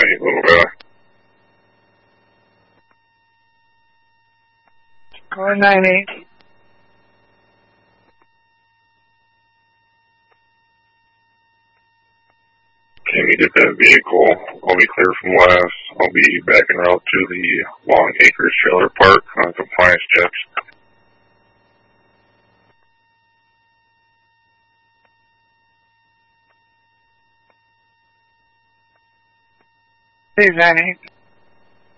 9-8, little guy. Car 9-8. Can you get that vehicle? I'll be clear from last. I'll be back en route to the Long Acres Trailer Park on compliance checks. Please, 9-8.